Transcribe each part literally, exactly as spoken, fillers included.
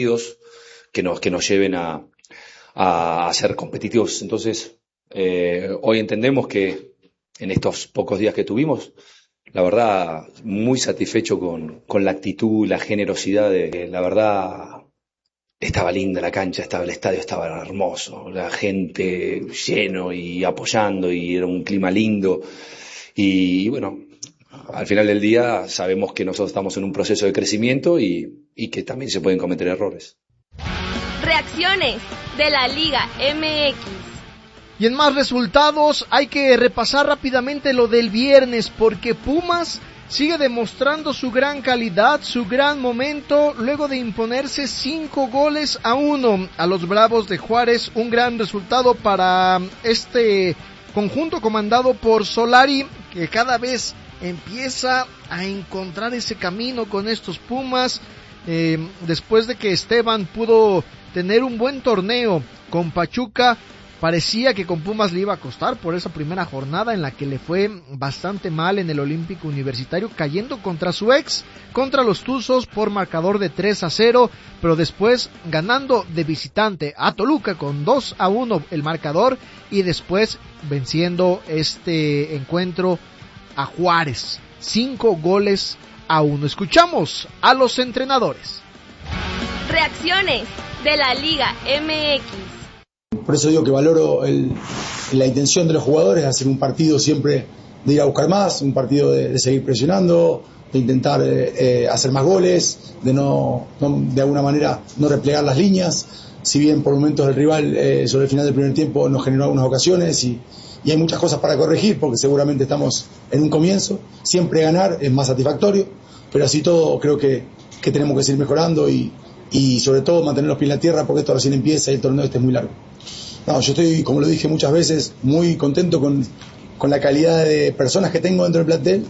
que nos, que nos lleven a, a ser competitivos. Entonces, eh, hoy entendemos que en estos pocos días que tuvimos, la verdad, muy satisfecho con, con la actitud, la generosidad de, la verdad, estaba linda la cancha, estaba el estadio, estaba hermoso, la gente lleno y apoyando y era un clima lindo y bueno, al final del día sabemos que nosotros estamos en un proceso de crecimiento y, y que también se pueden cometer errores. Reacciones de la Liga M X. Y en más resultados hay que repasar rápidamente lo del viernes porque Pumas sigue demostrando su gran calidad, su gran momento luego de imponerse cinco goles a uno a los Bravos de Juárez. Un gran resultado para este conjunto comandado por Solari, que cada vez empieza a encontrar ese camino con estos Pumas. Eh, después de que Esteban pudo tener un buen torneo con Pachuca, parecía que con Pumas le iba a costar por esa primera jornada en la que le fue bastante mal en el Olímpico Universitario, cayendo contra su ex, contra los Tuzos por marcador de tres a cero, pero después ganando de visitante a Toluca con dos a uno el marcador y después venciendo este encuentro a Juárez, cinco goles a uno. Escuchamos a los entrenadores. Reacciones de la Liga M X. Por eso digo que valoro el, la intención de los jugadores de hacer un partido siempre de ir a buscar más, un partido de, de seguir presionando, de intentar eh, eh, hacer más goles, de no, no de alguna manera no replegar las líneas, si bien por momentos el rival eh, sobre el final del primer tiempo nos generó algunas ocasiones y, y hay muchas cosas para corregir porque seguramente estamos en un comienzo, siempre ganar es más satisfactorio, pero así todo creo que, que tenemos que seguir mejorando y, y sobre todo mantener los pies en la tierra porque esto recién empieza y el torneo este es muy largo. No, yo estoy, como lo dije muchas veces, muy contento con, con la calidad de personas que tengo dentro del plantel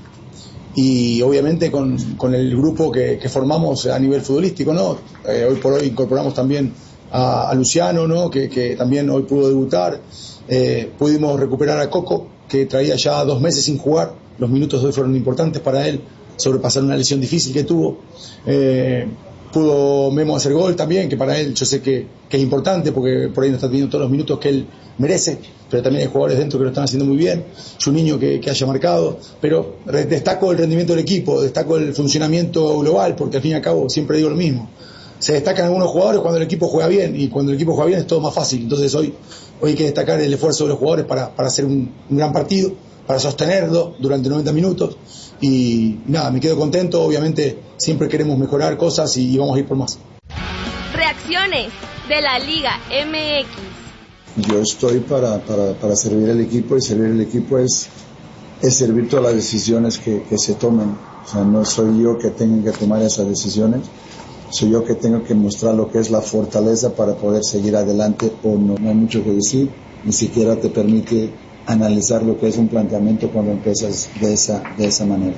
y obviamente con, con el grupo que, que formamos a nivel futbolístico, ¿no? Eh, hoy por hoy incorporamos también a, a Luciano, ¿no? Que, que también hoy pudo debutar. Eh, pudimos recuperar a Coco, que traía ya dos meses sin jugar. Los minutos de hoy fueron importantes para él, sobrepasar una lesión difícil que tuvo. Eh, Pudo Memo hacer gol también, que para él yo sé que, que es importante porque por ahí no está teniendo todos los minutos que él merece, pero también hay jugadores dentro que lo están haciendo muy bien. Chuninho que, que haya marcado, pero destaco el rendimiento del equipo, destaco el funcionamiento global, porque al fin y al cabo siempre digo lo mismo. Se destacan algunos jugadores cuando el equipo juega bien y cuando el equipo juega bien es todo más fácil. Entonces hoy, hoy hay que destacar el esfuerzo de los jugadores para, para hacer un, un gran partido, para sostenerlo durante noventa minutos y nada, me quedo contento, obviamente siempre queremos mejorar cosas y, y vamos a ir por más. Reacciones de la Liga M X. Yo estoy para, para, para servir al equipo y servir al equipo es, es servir todas las decisiones que, que se tomen. O sea, no soy yo que tenga que tomar esas decisiones, soy yo que tengo que mostrar lo que es la fortaleza para poder seguir adelante o no. No hay mucho que decir, ni siquiera te permite analizar lo que es un planteamiento cuando empiezas de esa, de esa manera.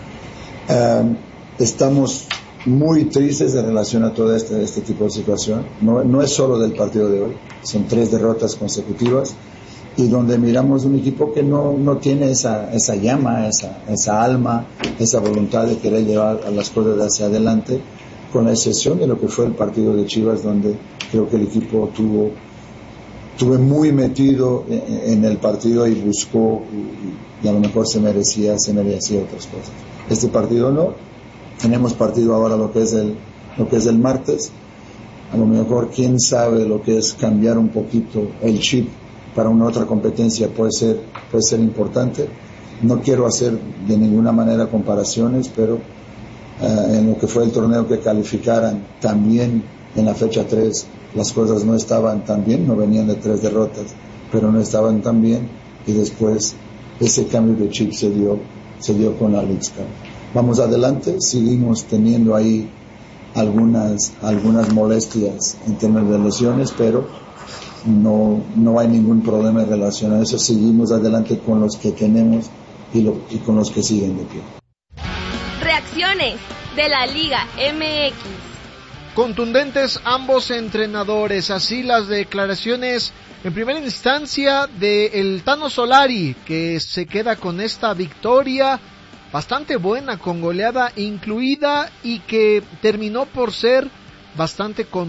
Um, estamos muy tristes en relación a todo este, este tipo de situación. No, no es solo del partido de hoy, son tres derrotas consecutivas y donde miramos un equipo que no, no tiene esa, esa llama, esa, esa alma, esa voluntad de querer llevar a las cosas hacia adelante, con la excepción de lo que fue el partido de Chivas, donde creo que el equipo tuvo estuve muy metido en el partido y buscó y, y a lo mejor se merecía se merecía otras cosas. Este partido no, tenemos partido ahora lo que es el lo que es el martes, a lo mejor quién sabe lo que es cambiar un poquito el chip para una otra competencia puede ser puede ser importante. No quiero hacer de ninguna manera comparaciones, pero uh, en lo que fue el torneo que calificaran también en la fecha tres las cosas no estaban tan bien, no venían de tres derrotas, pero no estaban tan bien y después ese cambio de chip se dio, se dio con la League Cup. Vamos adelante, seguimos teniendo ahí algunas, algunas molestias en términos de lesiones, pero no, no hay ningún problema en relación a eso, seguimos adelante con los que tenemos y, lo, y con los que siguen de pie. Reacciones de la Liga M X. Contundentes ambos entrenadores, así las declaraciones en primera instancia de el Tano Solari, que se queda con esta victoria bastante buena, con goleada incluida y que terminó por ser bastante con